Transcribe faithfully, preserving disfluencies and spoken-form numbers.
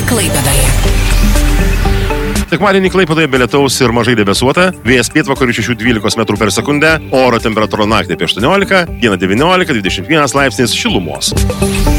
Klaipėdoje. Sekmadienį Klaipėdoje be lietaus ir mažai debesuota, vėjas pietvakarių šešių dvylikos metrų per sekundę, oro temperatūra naktį apie aštuoniolika, dieną devyniolika dvidešimt vienas laipsnis šilumos.